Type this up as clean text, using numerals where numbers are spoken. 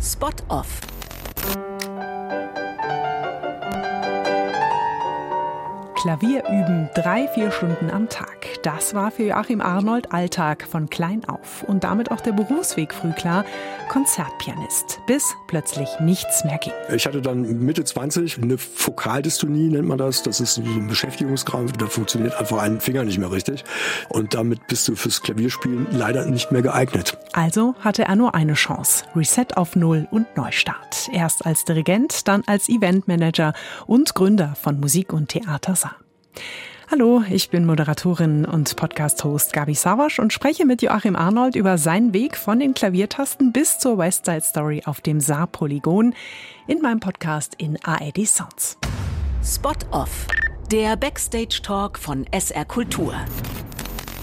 Spot Off. Klavier üben 3-4 Stunden am Tag. Das war für Joachim Arnold Alltag von klein auf. Und damit auch der Berufsweg früh klar. Konzertpianist. Bis plötzlich nichts mehr ging. Ich hatte dann Mitte 20 eine Fokaldystonie, nennt man das. Das ist so ein Beschäftigungskrampf. Da funktioniert einfach ein Finger nicht mehr richtig. Und damit bist du fürs Klavierspielen leider nicht mehr geeignet. Also hatte er nur eine Chance. Reset auf Null und Neustart. Erst als Dirigent, dann als Eventmanager und Gründer von Musik und Theater Saar. Hallo, ich bin Moderatorin und Podcast-Host Gabi Savasch und spreche mit Joachim Arnold über seinen Weg von den Klaviertasten bis zur West Side Story auf dem Saar-Polygon in meinem Podcast in ARD Sounds. Spot Off, der Backstage-Talk von SR Kultur.